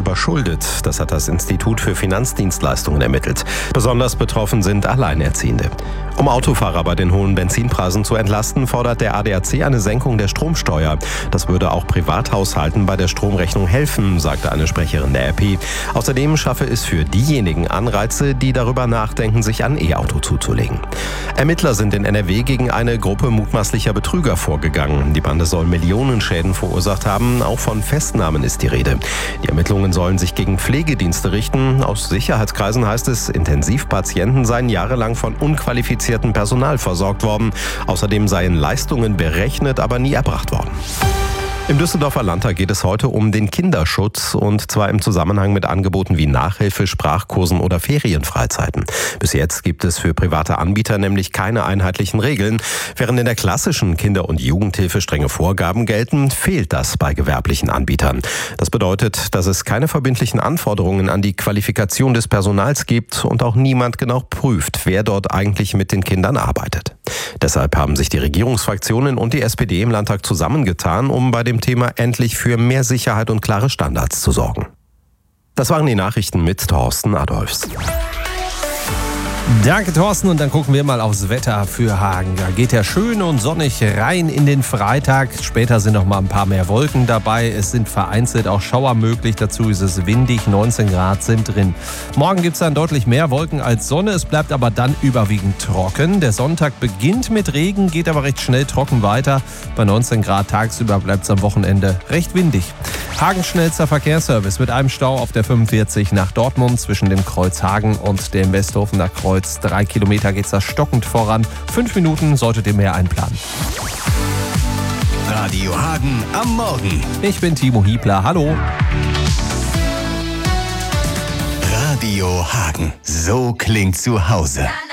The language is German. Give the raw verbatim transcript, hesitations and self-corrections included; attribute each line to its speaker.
Speaker 1: überschuldet. Das hat das Institut für Finanzdienstleistungen ermittelt. Besonders betroffen sind Alleinerziehende. Um Autofahrer bei den hohen Benzinpreisen zu entlasten, fordert der A D A C eine Senkung der Stromsteuer. Das würde auch Privathaushalten bei der Stromrechnung helfen, sagte eine Sprecherin der R P. Außerdem schaffe es für diejenigen Anreize, die darüber nachdenken, sich ein E-Auto zuzulegen. Ermittler sind in N R W gegen eine Gruppe mutmaßlicher Betrüger vorgegangen. Die Bande soll Millionenschäden verursacht haben. Auch von Festnahmen ist die Rede. Die Ermittlungen sollen sich gegen Pflegedienste richten. Aus Sicherheitskreisen heißt es, Intensivpatienten seien jahrelang von unqualifiziertem Personal versorgt worden. Außerdem seien Leistungen berechnet, aber nie erbracht worden. Im Düsseldorfer Landtag geht es heute um den Kinderschutz, und zwar im Zusammenhang mit Angeboten wie Nachhilfe, Sprachkursen oder Ferienfreizeiten. Bis jetzt gibt es für private Anbieter nämlich keine einheitlichen Regeln. Während in der klassischen Kinder- und Jugendhilfe strenge Vorgaben gelten, fehlt das bei gewerblichen Anbietern. Das bedeutet, dass es keine verbindlichen Anforderungen an die Qualifikation des Personals gibt und auch niemand genau prüft, wer dort eigentlich mit den Kindern arbeitet. Deshalb haben sich die Regierungsfraktionen und die S P D im Landtag zusammengetan, um bei dem Thema endlich für mehr Sicherheit und klare Standards zu sorgen. Das waren die Nachrichten mit Thorsten Adolfs.
Speaker 2: Danke, Thorsten. Und dann gucken wir mal aufs Wetter für Hagen. Da geht ja schön und sonnig rein in den Freitag. Später sind noch mal ein paar mehr Wolken dabei. Es sind vereinzelt auch Schauer möglich. Dazu ist es windig. neunzehn Grad sind drin. Morgen gibt es dann deutlich mehr Wolken als Sonne. Es bleibt aber dann überwiegend trocken. Der Sonntag beginnt mit Regen, geht aber recht schnell trocken weiter. Bei neunzehn Grad tagsüber bleibt es am Wochenende recht windig. Hagens schnellster Verkehrsservice mit einem Stau auf der fünfundvierzig nach Dortmund zwischen dem Kreuz Hagen und dem Westhofener Kreuz. Drei Kilometer geht es da stockend voran. Fünf Minuten solltet ihr mehr einplanen.
Speaker 3: Radio Hagen am Morgen.
Speaker 2: Ich bin Timo Hiebler. Hallo.
Speaker 3: Radio Hagen. So klingt zu Hause.